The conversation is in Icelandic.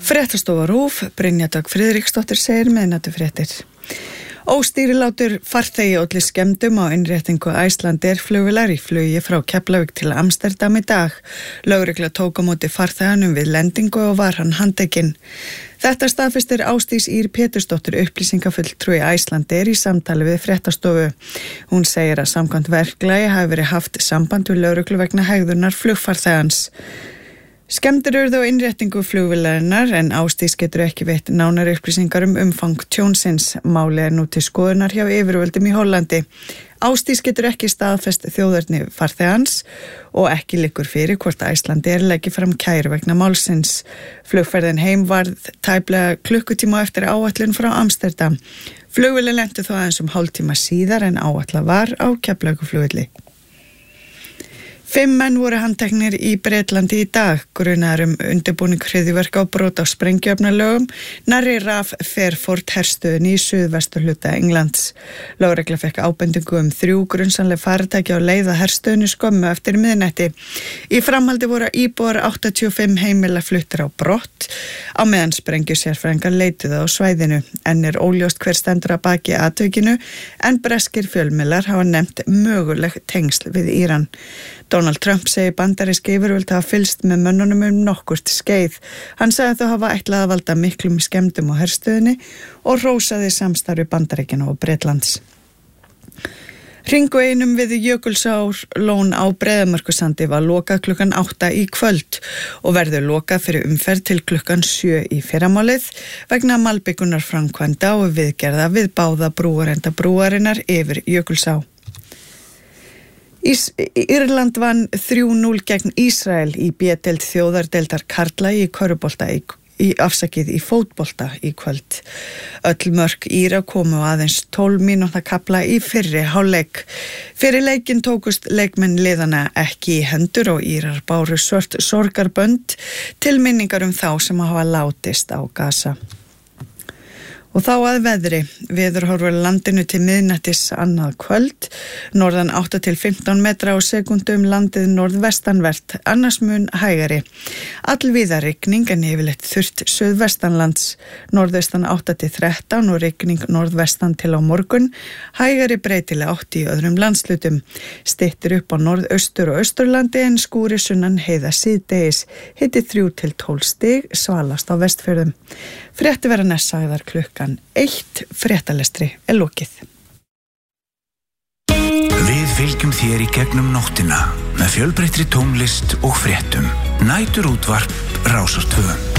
Fréttastofa RÚV, Brynja Dögg Friðriksdóttir segir miðnætufréttir. Óstýrilátur farþegi olli skemmdum á innréttingu Icelandair flugvélar í flugi frá Keflavík til Amsterdam í dag. Lögregla tók á móti farþeganum við lendingu og var hann handtekinn. Þetta staðfestir Ásdís Ýr Pétursdóttir upplýsingafulltrúi Icelandair í samtali við fréttastofu. Hún segir að samkvæmt verklagi hafi verið haft samband við lögreglu vegna hegðunar flugfarþegans. Skemmdir urðu á innréttingu flugvélarinnar en Ásdís getur ekki veitt nánari upplýsingar umfang tjónsins. Málið nú til skoðunar hjá yfirvöldum í Hollandi. Ásdís getur ekki staðfest þjóðerni farþegans og ekki liggur fyrir hvort Icelandair leggi fram kæru vegna málsins. Flugferðin heim varð tæplega klukkutíma eftir áætlun frá Amsterdam. Flugvélin lenti þó aðeins hálftíma síðar en áætlað var á Keflavíkurflugvelli. 5 menn voru handteknir í Bretlandi í dag, grunaðir undirbúning hryðjuverka og brot á sprengjuefnalögum nærri RAF Fairford herstöðinni í suðvesturhluta Englands. Lögregla fékk ábendingu 3 grunsamleg farartæki á leið að herstöðinni skömmu eftir miðnætti. Í framhaldi voru íbúar 85 heimila fluttir á brott á meðan sprengjusérfræðingar leituðu á svæðinu. Enn óljóst hver stendur að baki atvikinu en breskir fjölmiðlar hafa nefnt möguleg tengsl við Íran. Donald Trump segir bandarísk yfirvöld hafa fylgst með mönnunum nokkurt skeið. Hann sagði þau hafa ætlað að valda miklum skemmdum á herstöðinni og hrósaði samstarfi Bandaríkjanna og Bretlands. Hringveginum við Jökulsárlón á Breiðamerkursandi var lokað klukkan 8 í kvöld og verður lokað fyrir umferð til klukkan 7 í fyrramálið vegna malbikunar framkvæmda og viðgerða við báða brúarenda brúarinnar yfir Jökulsá. Írland vann 3-0 gegn Ísrael í B-deild þjóðardeildar karla í körfubolta í fótbolta í kvöld. Öll mörk Íra komu aðeins 12 mínútna kafla í fyrri hálfleik. Fyrir leikinn tókust leikmenn liðana ekki í hendur og Írar báru svört sorgarbönd til minningar þá sem hafa látist á Gaza. Og þá að veðri. Veðurhorfur landinu til miðnættis annað kvöld. Norðan 8 til 15 metra á sekúndu landið norðvestanvert, annars mun hægari. Allvíða rigning en yfirleitt þurrt suðvestanlands. Norðaustan 8 til 13 og rigning norðvestan til á morgun. Hægari breytileg 8 í öðrum landslutum. Styttir upp á norðaustur og austurlandi en skúri sunnan heiða síðdegis. Hiti 3 til 12 stig, svalast á Vestfjörðum. Frétti vera næst sagðar klukkan 1, fréttalestri lokið. Við fylgjum þér í gegnum nóttina með fjölbreyttri tónlist og fréttum. Næturútvarp Rásar 2.